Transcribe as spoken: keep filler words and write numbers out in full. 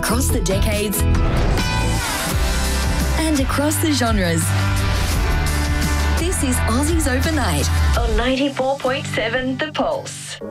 across the decades and across the genres. This is Aussies Overnight on ninety-four point seven The Pulse.